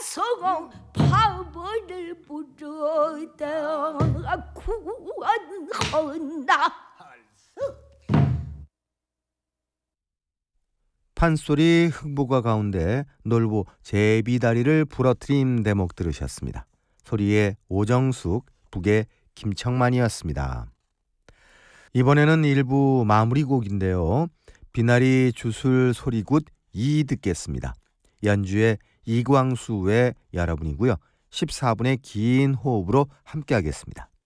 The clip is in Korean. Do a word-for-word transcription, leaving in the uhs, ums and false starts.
서공 파벌을 부르다 구원한다. 판소리 흑보가 가운데 놀부 제비다리를 부러뜨린 대목 들으셨습니다. 소리의 오정숙, 북의 김청만이었습니다. 이번에는 일부 마무리곡인데요. 비나리 주술 소리굿 이 듣겠습니다. 연주의 이광수의 여러분이고요. 십사 분의 긴 호흡으로 함께 하겠습니다.